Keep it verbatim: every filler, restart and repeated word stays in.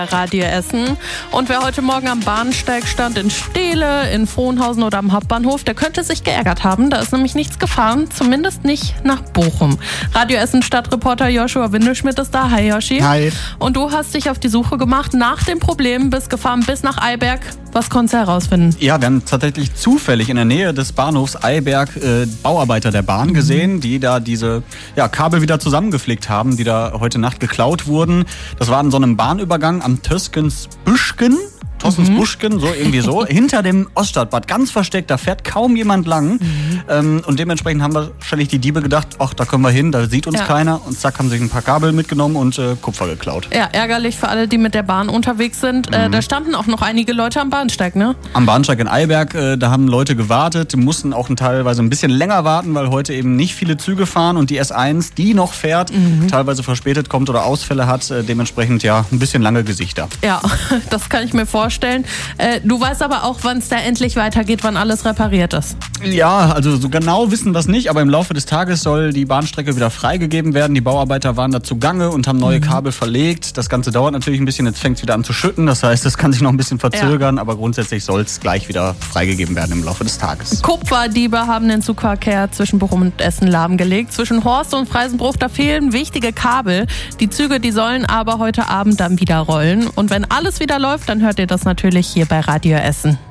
Radio Essen. Und wer heute Morgen am Bahnsteig stand in Steele, in Frohnhausen oder am Hauptbahnhof, der könnte sich geärgert haben. Da ist nämlich nichts gefahren, zumindest nicht nach Bochum. Radio Essen Stadtreporter Joshua Windelschmidt ist da. Hi Joshi. Hi. Und du hast dich auf die Suche gemacht nach dem Problem, bist gefahren bis nach Eiberg. Was konntest du herausfinden? Ja, wir haben tatsächlich zufällig in der Nähe des Bahnhofs Eiberg äh, Bauarbeiter der Bahn gesehen, die da diese ja, Kabel wieder zusammengeflickt haben, die da heute Nacht geklaut wurden. Das war an so einem Bahnübergang am Töskensbüschken. Tossensbuschken, so irgendwie so, hinter dem Oststadtbad, ganz versteckt, da fährt kaum jemand lang. Mhm. Ähm, und dementsprechend haben wahrscheinlich die Diebe gedacht, ach, da können wir hin, da sieht uns ja keiner. Und zack, haben sich ein paar Kabel mitgenommen und äh, Kupfer geklaut. Ja, ärgerlich für alle, die mit der Bahn unterwegs sind. Mhm. Äh, da standen auch noch einige Leute am Bahnsteig, ne? Am Bahnsteig in Eiberg, äh, da haben Leute gewartet, die mussten auch teilweise ein bisschen länger warten, weil heute eben nicht viele Züge fahren und die S eins, die noch fährt, mhm. teilweise verspätet kommt oder Ausfälle hat, äh, dementsprechend ja ein bisschen lange Gesichter. Ja, das kann ich mir vorstellen. Äh, du weißt aber auch, wann es da endlich weitergeht, wann alles repariert ist. Ja, also so genau wissen wir es nicht, aber im Laufe des Tages soll die Bahnstrecke wieder freigegeben werden. Die Bauarbeiter waren da zugange und haben neue mhm. Kabel verlegt. Das Ganze dauert natürlich ein bisschen, jetzt fängt es wieder an zu schütten. Das heißt, es kann sich noch ein bisschen verzögern, ja. aber grundsätzlich soll es gleich wieder freigegeben werden im Laufe des Tages. Kupferdiebe haben den Zugverkehr zwischen Bochum und Essen lahmgelegt. Zwischen Horst und Freisenbruch, da fehlen wichtige Kabel. Die Züge, die sollen aber heute Abend dann wieder rollen. Und wenn alles wieder läuft, dann hört ihr das natürlich hier bei Radio Essen.